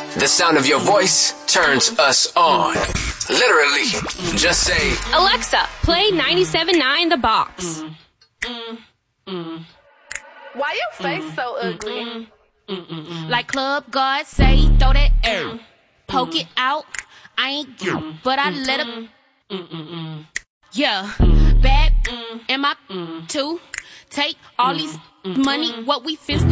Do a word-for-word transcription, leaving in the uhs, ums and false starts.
The sound of your voice turns us on. Literally, just say, Alexa, play ninety-seven point nine The Box. Why your face so ugly? Like Club God say, throw that air. Poke it out. I ain't you, but I let him. Yeah, bad. Am I too? Take all these money, what we finna